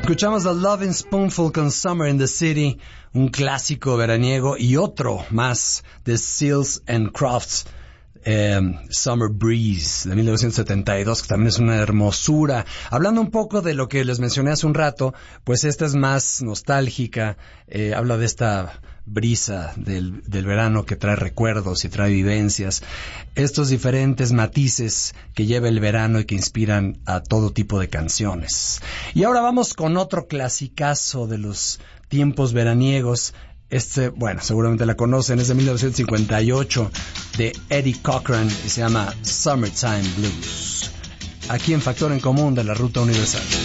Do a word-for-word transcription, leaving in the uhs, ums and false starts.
Escuchamos a Lovin' Spoonful con Summer in the City, un clásico veraniego, y otro más de Seals and Crofts, eh, Summer Breeze, de mil novecientos setenta y dos, que también es una hermosura. Hablando un poco de lo que les mencioné hace un rato, pues esta es más nostálgica, eh, habla de esta brisa del, del verano que trae recuerdos y trae vivencias, estos diferentes matices que lleva el verano y que inspiran a todo tipo de canciones. Y ahora vamos con otro clasicazo de los tiempos veraniegos. Este, bueno, seguramente la conocen, es de mil novecientos cincuenta y ocho, de Eddie Cochran, y se llama Summertime Blues. Aquí en Factor en Común de la Ruta Universal.